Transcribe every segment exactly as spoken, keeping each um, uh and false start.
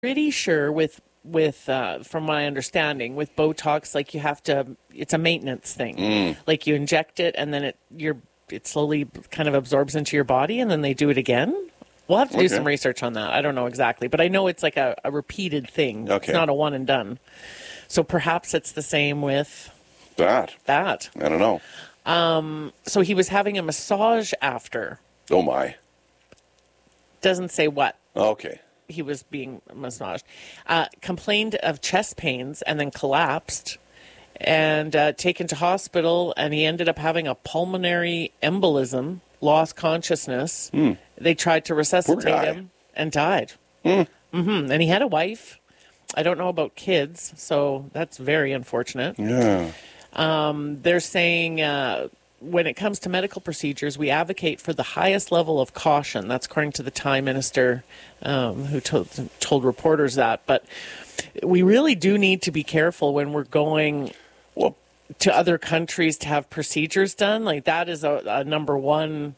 pretty sure with with uh, from my understanding with Botox, like you have to, it's a maintenance thing. Mm. Like you inject it and then it you're it slowly kind of absorbs into your body and then they do it again. We'll have to do Okay. some research on that. I don't know exactly, but I know it's like a, a repeated thing. Okay. It's not a one and done. So perhaps it's the same with That. that. I don't know. Um, so he was having a massage after. Oh, my. Doesn't say what Okay. he was being massaged. Uh, complained of chest pains and then collapsed and uh, taken to hospital. And he ended up having a pulmonary embolism, lost consciousness. Hmm. They tried to resuscitate Poor guy. him and died. Hmm. Mm-hmm. And he had a wife. I don't know about kids, so that's very unfortunate. Yeah. Um, they're saying uh, when it comes to medical procedures, we advocate for the highest level of caution. That's according to the Thai minister um, who told, told reporters that. But we really do need to be careful when we're going Well, to other countries to have procedures done. Like that is a, a number one.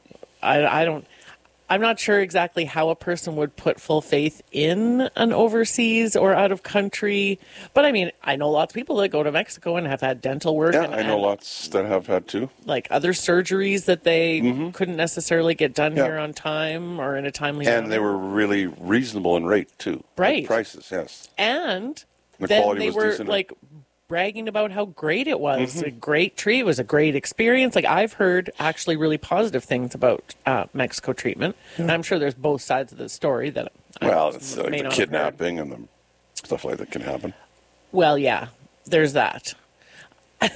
I, I don't. I'm not sure exactly how a person would put full faith in an overseas or out of country. But I mean, I know lots of people that go to Mexico and have had dental work. yeah, and, I know and, lots that have had too. like other surgeries that they Mhm. couldn't necessarily get done Yeah. here on time or in a timely manner. And they were really reasonable in rate too. Right. The prices, yes. And The then quality they was were decent. like bragging about how great it was. Mhm. A great treat. It was a great experience. Like I've heard actually really positive things about uh, Mexico treatment. And I'm sure there's both sides of the story that I Well, it's uh, may the not have heard. kidnapping and the stuff like that can happen. Well, yeah, there's that. You're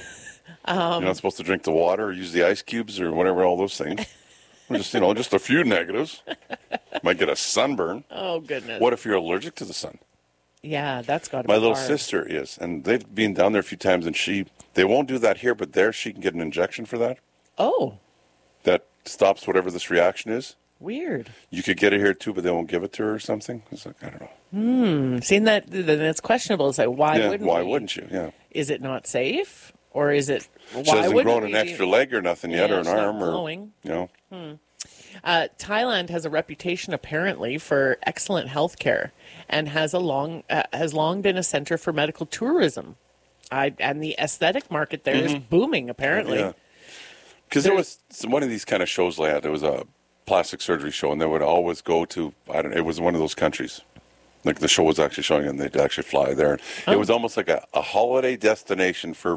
not supposed to drink the water or use the ice cubes or whatever, all those things. Just, you know, just a few negatives. Might get a sunburn. Oh, goodness. What if you're allergic to the sun? Yeah, that's got to be My little hard. sister is, and they've been down there a few times, and she, they won't do that here, but there she can get an injection for that. Oh, That stops whatever this reaction is. weird. You could get it here too, but they won't give it to her or something. It's like, I don't know. Hmm. Seeing that, then it's questionable. It's like, why yeah, wouldn't why we? wouldn't you? Yeah. Is it not safe? Or is it, why She hasn't wouldn't grown we an be- extra leg or nothing yet, Yeah, or an she's not arm, or, glowing. you know. Hmm. Uh, Thailand has a reputation apparently for excellent health care and has a long uh, has long been a center for medical tourism. I, and the aesthetic market there is Mhm. booming apparently. Yeah. Because there was some, one of these kind of shows like that. There was a plastic surgery show, and they would always go to, I don't know, it was one of those countries. Like the show was actually showing, and they'd actually fly there. Oh. It was almost like a, a holiday destination for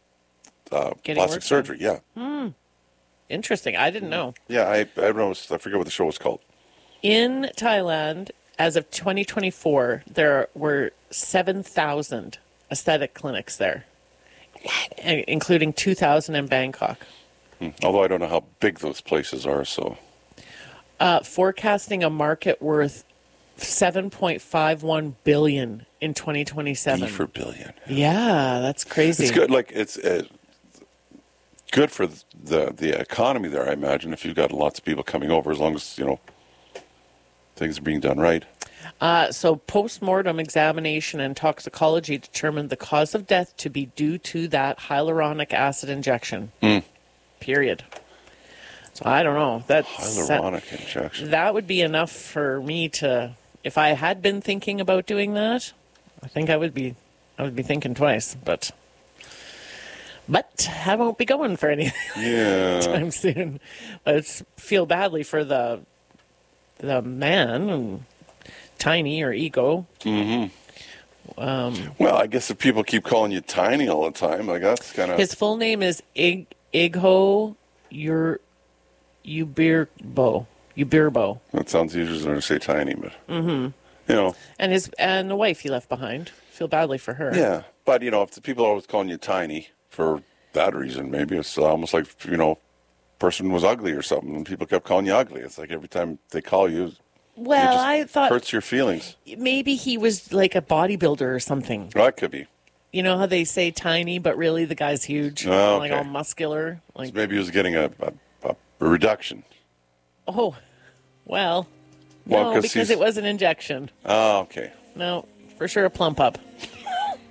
uh, Getting plastic work surgery. Yeah. Hmm. Interesting. I didn't know. Yeah, I, I don't know. I forget what the show was called. In Thailand, as of twenty twenty-four, there were seven thousand aesthetic clinics there, i- including two thousand in Bangkok. Hmm. Although I don't know how big those places are, so. Uh, forecasting a market worth seven point five one billion dollars in twenty twenty-seven. E for billion. Yeah, that's crazy. It's good. Like it's uh, good for the the economy there. I imagine if you've got lots of people coming over, as long as you know things are being done right. Uh, so post-mortem examination and toxicology determined the cause of death to be due to that hyaluronic acid injection. Mm. Period. So I don't know. That's Hyaluronic injection. That would be enough for me to, if I had been thinking about doing that, I think I would be, I would be thinking twice. But, but I won't be going for anything Yeah. anytime soon. I just feel badly for the, the man, and Tiny or Ego. Mm-hmm. Um, Well, I guess if people keep calling you tiny all the time, like that's kind of. his full name is Ig Igho Ur Ubirbo. Ubirbo. That sounds easier to say tiny, but Mm-hmm. you know. And his and the wife he left behind. Feel badly for her. Yeah, but you know, if the people are always calling you tiny for that reason, maybe it's almost like you know, person was ugly or something, and people kept calling you ugly. It's like every time they call you, Well, it just I thought hurts your feelings. maybe he was like a bodybuilder or something. Well, that could be. You know how they say tiny, but really the guy's huge, Oh, like okay. all muscular. Like, So maybe he was getting a, a, a, a reduction. oh, well, Well, no, 'cause because he's- it was an injection. Oh, okay. No, for sure a plump up.